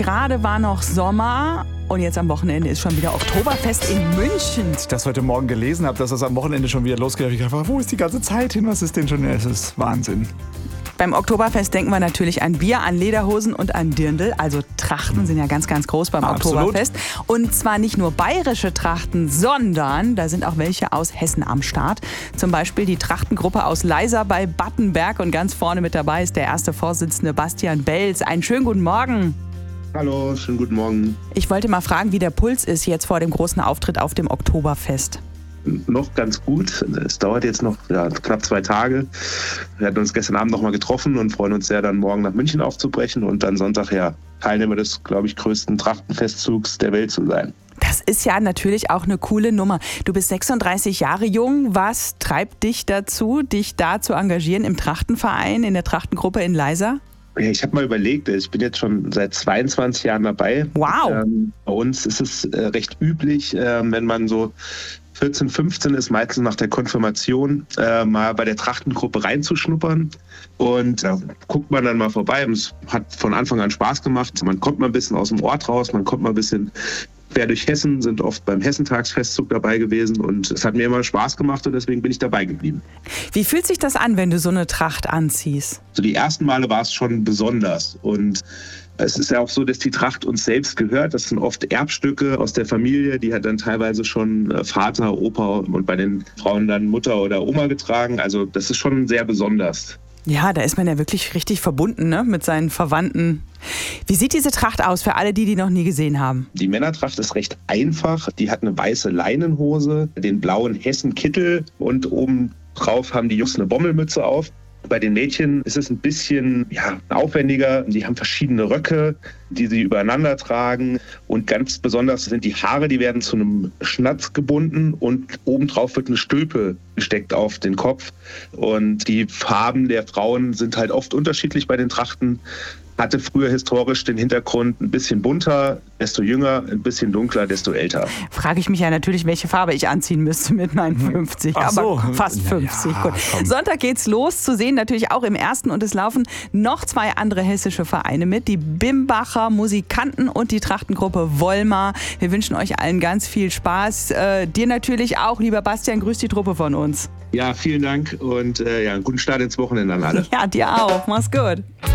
gerade war noch Sommer und jetzt am Wochenende ist schon wieder Oktoberfest in München. Als ich das heute Morgen gelesen habe, dass das am Wochenende schon wieder losgeht, habe ich gedacht, wo ist die ganze Zeit hin? Was ist denn schon? Es ist Wahnsinn. Beim Oktoberfest denken wir natürlich an Bier, an Lederhosen und an Dirndl. Also Trachten sind ja ganz, ganz groß beim Oktoberfest. Und zwar nicht nur bayerische Trachten, sondern da sind auch welche aus Hessen am Start. Zum Beispiel die Trachtengruppe aus Leisa bei Battenberg. Und ganz vorne mit dabei ist der erste Vorsitzende Bastian Belz. Einen schönen guten Morgen. Hallo, schönen guten Morgen. Ich wollte mal fragen, wie der Puls ist jetzt vor dem großen Auftritt auf dem Oktoberfest. Noch ganz gut. Es dauert jetzt noch knapp 2 Tage. Wir hatten uns gestern Abend noch mal getroffen und freuen uns sehr, dann morgen nach München aufzubrechen und dann Sonntag Teilnehmer des, glaube ich, größten Trachtenfestzugs der Welt zu sein. Das ist ja natürlich auch eine coole Nummer. Du bist 36 Jahre jung. Was treibt dich dazu, dich da zu engagieren im Trachtenverein, in der Trachtengruppe in Leisa? Ja, ich habe mal überlegt, ich bin jetzt schon seit 22 Jahren dabei. Wow. Bei uns ist es recht üblich, wenn man so 14, 15 ist, meistens nach der Konfirmation, mal bei der Trachtengruppe reinzuschnuppern. Und da guckt man dann mal vorbei. Es hat von Anfang an Spaß gemacht. Man kommt mal ein bisschen aus dem Ort raus, man kommt mal ein bisschen quer durch Hessen, sind oft beim Hessentagsfestzug dabei gewesen. Und es hat mir immer Spaß gemacht und deswegen bin ich dabei geblieben. Wie fühlt sich das an, wenn du so eine Tracht anziehst? So die ersten Male war es schon besonders. Und es ist ja auch so, dass die Tracht uns selbst gehört. Das sind oft Erbstücke aus der Familie. Die hat dann teilweise schon Vater, Opa und bei den Frauen dann Mutter oder Oma getragen. Also das ist schon sehr besonders. Ja, da ist man ja wirklich richtig verbunden, ne, mit seinen Verwandten. Wie sieht diese Tracht aus für alle, die noch nie gesehen haben? Die Männertracht ist recht einfach. Die hat eine weiße Leinenhose, den blauen Hessenkittel und oben drauf haben die Jungs eine Bommelmütze auf. Bei den Mädchen ist es ein bisschen aufwendiger. Die haben verschiedene Röcke, die sie übereinander tragen. Und ganz besonders sind die Haare, die werden zu einem Schnatz gebunden und obendrauf wird eine Stülpe gesteckt auf den Kopf. Und die Farben der Frauen sind halt oft unterschiedlich bei den Trachten. Hatte früher historisch den Hintergrund ein bisschen bunter, desto jünger, ein bisschen dunkler, desto älter. Frage ich mich ja natürlich, welche Farbe ich anziehen müsste mit meinen 50, aber fast 50. Ja, gut. Sonntag geht's los, zu sehen natürlich auch im ersten und es laufen noch 2 andere hessische Vereine mit, die Bimbacher Musikanten und die Trachtengruppe Wollmar. Wir wünschen euch allen ganz viel Spaß. Dir natürlich auch, lieber Bastian, grüß die Truppe von uns. Ja, vielen Dank und einen guten Start ins Wochenende an alle. Ja, dir auch. Mach's gut.